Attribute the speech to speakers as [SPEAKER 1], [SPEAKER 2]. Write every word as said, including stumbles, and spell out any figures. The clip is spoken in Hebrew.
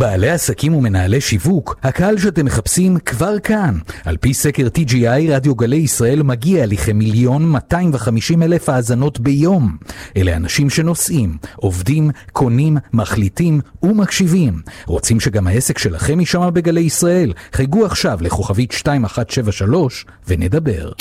[SPEAKER 1] בעלי עסקים ומנהלי שיווק, הקהל שאתם מחפשים כבר כאן. על פי סקר טי ג'י איי, רדיו גלי ישראל מגיע לכמיליון מאתיים וחמישים אלף האזנות ביום. אלה אנשים שנוסעים, עובדים, קונים, מחליטים ומקשיבים. רוצים שגם העסק שלכם יישמע בגלי ישראל? חייגו עכשיו לכוכבית שתיים אחת שבע שלוש ונדבר.